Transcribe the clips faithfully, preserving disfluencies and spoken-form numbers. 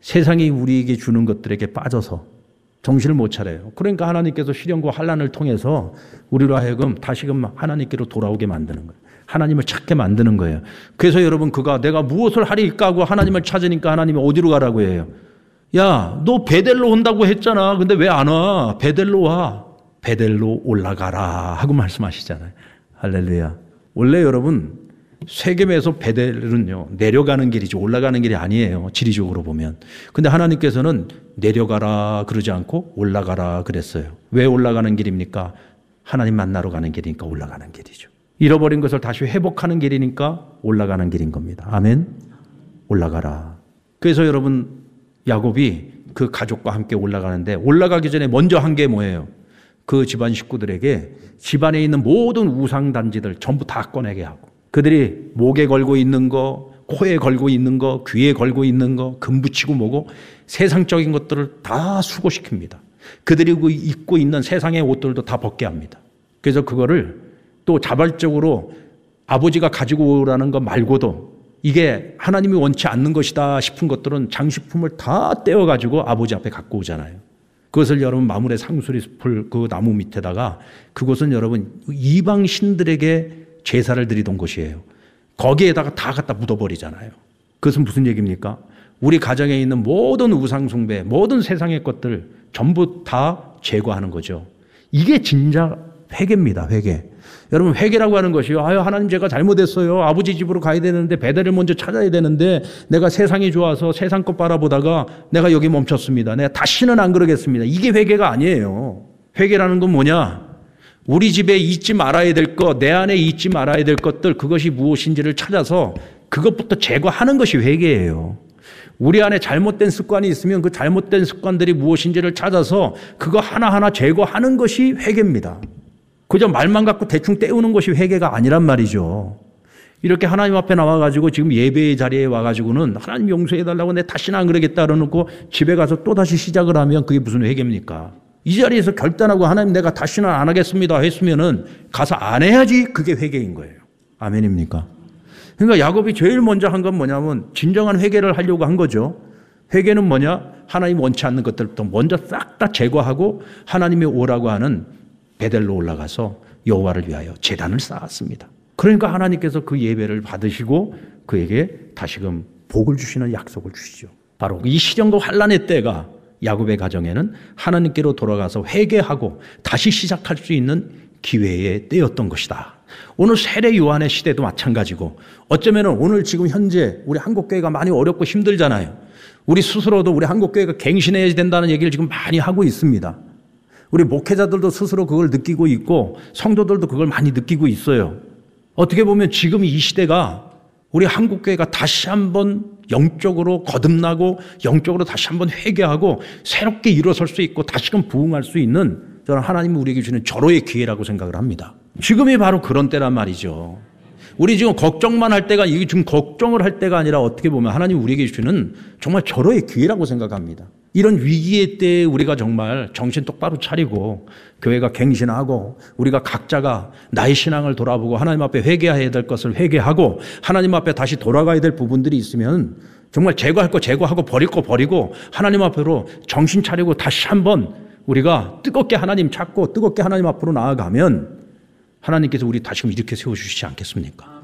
세상이 우리에게 주는 것들에게 빠져서 정신을 못 차려요. 그러니까 하나님께서 시련과 환난을 통해서 우리로 하여금 다시금 하나님께로 돌아오게 만드는 거예요. 하나님을 찾게 만드는 거예요. 그래서 여러분 그가 내가 무엇을 하리까 하고 하나님을 찾으니까 하나님이 어디로 가라고 해요? 야, 너 베델로 온다고 했잖아. 근데 왜 안 와? 베델로 와. 베델로 올라가라 하고 말씀하시잖아요. 할렐루야. 원래 여러분 세겜에서 베델은요 내려가는 길이지 올라가는 길이 아니에요. 지리적으로 보면. 근데 하나님께서는 내려가라 그러지 않고 올라가라 그랬어요. 왜 올라가는 길입니까? 하나님 만나러 가는 길이니까 올라가는 길이죠. 잃어버린 것을 다시 회복하는 길이니까 올라가는 길인 겁니다. 아멘. 올라가라. 그래서 여러분 야곱이 그 가족과 함께 올라가는데 올라가기 전에 먼저 한 게 뭐예요? 그 집안 식구들에게 집안에 있는 모든 우상단지들 전부 다 꺼내게 하고 그들이 목에 걸고 있는 거, 코에 걸고 있는 거, 귀에 걸고 있는 거, 금 붙이고 뭐고 세상적인 것들을 다 수고시킵니다. 그들이 입고 있는 세상의 옷들도 다 벗게 합니다. 그래서 그거를 또 자발적으로 아버지가 가지고 오라는 것 말고도 이게 하나님이 원치 않는 것이다 싶은 것들은 장식품을 다 떼어가지고 아버지 앞에 갖고 오잖아요. 그것을 여러분 마물의 상수리 숲을 그 나무 밑에다가 그것은 여러분 이방 신들에게 제사를 드리던 곳이에요. 거기에다가 다 갖다 묻어버리잖아요. 그것은 무슨 얘기입니까? 우리 가정에 있는 모든 우상숭배, 모든 세상의 것들 전부 다 제거하는 거죠. 이게 진짜 회개입니다. 회개. 여러분 회개라고 하는 것이요. 아유 하나님 제가 잘못했어요. 아버지 집으로 가야 되는데 베델을 먼저 찾아야 되는데 내가 세상이 좋아서 세상 것 바라보다가 내가 여기 멈췄습니다. 내가 다시는 안 그러겠습니다. 이게 회개가 아니에요. 회개라는 건 뭐냐? 우리 집에 잊지 말아야 될 것, 내 안에 잊지 말아야 될 것들 그것이 무엇인지를 찾아서 그것부터 제거하는 것이 회개예요. 우리 안에 잘못된 습관이 있으면 그 잘못된 습관들이 무엇인지를 찾아서 그거 하나하나 제거하는 것이 회개입니다. 그저 말만 갖고 대충 때우는 것이 회개가 아니란 말이죠. 이렇게 하나님 앞에 나와가지고 지금 예배의 자리에 와가지고는 하나님 용서해달라고 내 다시는 안 그러겠다 그러놓고 집에 가서 또 다시 시작을 하면 그게 무슨 회개입니까? 이 자리에서 결단하고 하나님 내가 다시는 안 하겠습니다 했으면은 가서 안 해야지 그게 회개인 거예요. 아멘입니까? 그러니까 야곱이 제일 먼저 한 건 뭐냐면 진정한 회개를 하려고 한 거죠. 회개는 뭐냐? 하나님 원치 않는 것들부터 먼저 싹 다 제거하고 하나님이 오라고 하는 베델로 올라가서 여호와를 위하여 제단을 쌓았습니다. 그러니까 하나님께서 그 예배를 받으시고 그에게 다시금 복을 주시는 약속을 주시죠. 바로 이 시련과 환난의 때가 야곱의 가정에는 하나님께로 돌아가서 회개하고 다시 시작할 수 있는 기회의 때였던 것이다. 오늘 세례 요한의 시대도 마찬가지고 어쩌면 오늘 지금 현재 우리 한국교회가 많이 어렵고 힘들잖아요. 우리 스스로도 우리 한국교회가 갱신해야 된다는 얘기를 지금 많이 하고 있습니다. 우리 목회자들도 스스로 그걸 느끼고 있고 성도들도 그걸 많이 느끼고 있어요. 어떻게 보면 지금 이 시대가 우리 한국교회가 다시 한번 영적으로 거듭나고 영적으로 다시 한번 회개하고 새롭게 일어설 수 있고 다시금 부흥할 수 있는 저는 하나님이 우리에게 주는 절호의 기회라고 생각을 합니다. 지금이 바로 그런 때란 말이죠. 우리 지금 걱정만 할 때가 이게 지금 걱정을 할 때가 아니라 어떻게 보면 하나님 우리에게 주는 정말 절호의 기회라고 생각합니다. 이런 위기의 때에 우리가 정말 정신 똑바로 차리고 교회가 갱신하고 우리가 각자가 나의 신앙을 돌아보고 하나님 앞에 회개해야 될 것을 회개하고 하나님 앞에 다시 돌아가야 될 부분들이 있으면 정말 제거할 거 제거하고 버릴 거 버리고 하나님 앞으로 정신 차리고 다시 한번 우리가 뜨겁게 하나님 찾고 뜨겁게 하나님 앞으로 나아가면 하나님께서 우리 다시금 이렇게 세워주시지 않겠습니까?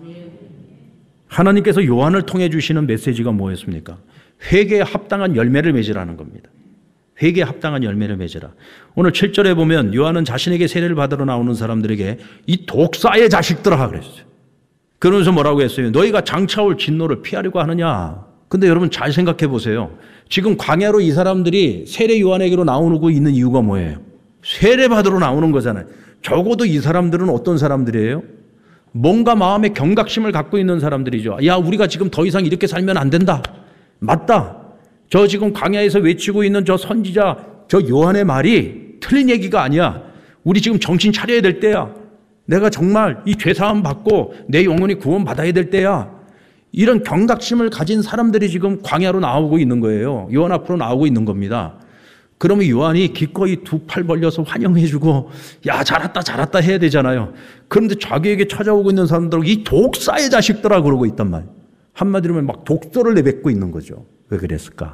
하나님께서 요한을 통해 주시는 메시지가 뭐였습니까? 회개에 합당한 열매를 맺으라는 겁니다. 회개에 합당한 열매를 맺으라. 오늘 칠 절에 보면 요한은 자신에게 세례를 받으러 나오는 사람들에게 이 독사의 자식들아 그랬어요. 그러면서 뭐라고 했어요? 너희가 장차올 진노를 피하려고 하느냐? 근데 여러분 잘 생각해 보세요. 지금 광야로 이 사람들이 세례 요한에게로 나오고 있는 이유가 뭐예요? 세례 받으러 나오는 거잖아요. 적어도 이 사람들은 어떤 사람들이에요? 뭔가 마음에 경각심을 갖고 있는 사람들이죠. 야, 우리가 지금 더 이상 이렇게 살면 안 된다. 맞다. 저 지금 광야에서 외치고 있는 저 선지자, 저 요한의 말이 틀린 얘기가 아니야. 우리 지금 정신 차려야 될 때야. 내가 정말 이 죄사함 받고 내 영혼이 구원받아야 될 때야. 이런 경각심을 가진 사람들이 지금 광야로 나오고 있는 거예요. 요한 앞으로 나오고 있는 겁니다. 그러면 요한이 기꺼이 두 팔 벌려서 환영해주고 야 잘했다 잘했다 해야 되잖아요. 그런데 자기에게 찾아오고 있는 사람들은 이 독사의 자식들아 그러고 있단 말이에요. 한마디로 하면 막 독소를 내뱉고 있는 거죠. 왜 그랬을까?